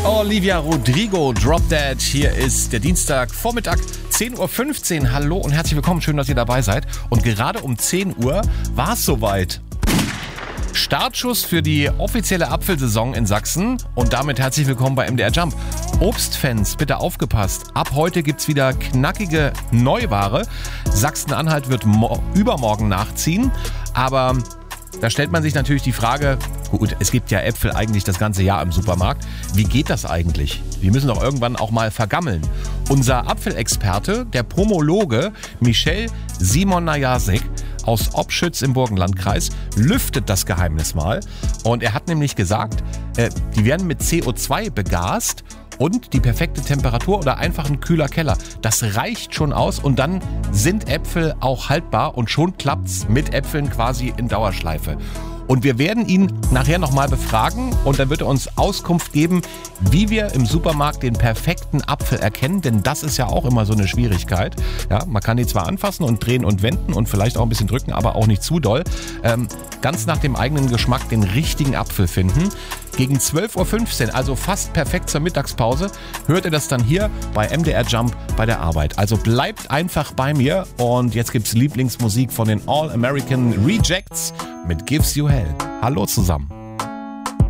Olivia Rodrigo, Drop Dead. Hier ist der Dienstagvormittag, 10.15 Uhr. Hallo und herzlich willkommen. Schön, dass ihr dabei seid. Und gerade um 10 Uhr war es soweit. Startschuss für die offizielle Apfelsaison in Sachsen und damit herzlich willkommen bei MDR Jump. Obstfans, bitte aufgepasst. Ab heute gibt's wieder knackige Neuware. Sachsen-Anhalt wird übermorgen nachziehen, aber da stellt man sich natürlich die Frage, gut, es gibt ja Äpfel eigentlich das ganze Jahr im Supermarkt. Wie geht das eigentlich? Die müssen doch irgendwann auch mal vergammeln. Unser Apfelexperte, der Pomologe Michel Simonajasek aus Opschütz im Burgenlandkreis, lüftet das Geheimnis mal. Und er hat nämlich gesagt, die werden mit CO2 begast und die perfekte Temperatur oder einfach ein kühler Keller. Das reicht schon aus und dann sind Äpfel auch haltbar und schon klappt's mit Äpfeln quasi in Dauerschleife. Und wir werden ihn nachher nochmal befragen und dann wird er uns Auskunft geben, wie wir im Supermarkt den perfekten Apfel erkennen, denn das ist ja auch immer so eine Schwierigkeit. Ja, man kann die zwar anfassen und drehen und wenden und vielleicht auch ein bisschen drücken, aber auch nicht zu doll. Ganz nach dem eigenen Geschmack den richtigen Apfel finden. Gegen 12.15 Uhr, also fast perfekt zur Mittagspause, hört ihr das dann hier bei MDR Jump bei der Arbeit. Also bleibt einfach bei mir und jetzt gibt's Lieblingsmusik von den All American Rejects mit Gives You Hell. Hallo zusammen.